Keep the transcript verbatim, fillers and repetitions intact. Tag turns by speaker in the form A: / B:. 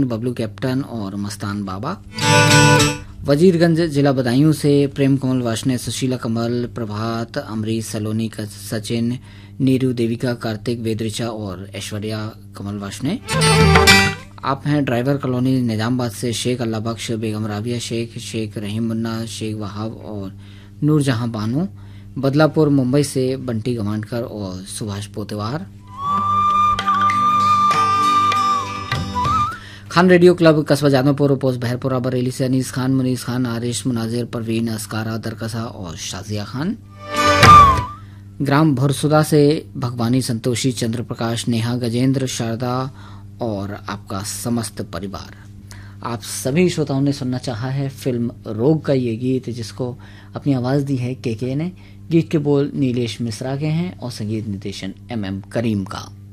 A: Singh, Bablu captain और मस्तान बाबा। वजीरगंज जिला बदायूं से प्रेम कमल वार्ष्णेय, सुशीला कमल, प्रभात, अमरीश सलोनी, सचिन, नीरू, देविका, कार्तिक, वेदरिचा और ऐश्वर्या कमल वार्ष्णेय। आप हैं ड्राइवर कॉलोनी निजामबाद से शेख अल्लाह बख्श, बेगम राबिया शेख, शेख रहीम मुन्ना, शेख वहाब और नूरजहां बानो। बदलापुर मुंबई से बंटी गवानकर और सुभाष पोतेवार। खान रेडियो क्लब कस्बा जादवपुर, पोस्ट बहरपुरा, बरेली से अनीस खान, मुनीस खान, आरिश, मुनाजिर, परवीन, अस्कारा, दरकसा और शाजिया खान। ग्राम भुरसुदा से भगवानी, संतोषी, चंद्र प्रकाश, नेहा, गजेंद्र, शारदा और आपका समस्त परिवार। आप सभी श्रोताओं ने सुनना चाहा है फिल्म रोग का ये गीत, जिसको अपनी आवाज दी है के के ने। गीत के बोल नीलेश मिश्रा के हैं और संगीत निर्देशन एम एम करीम का।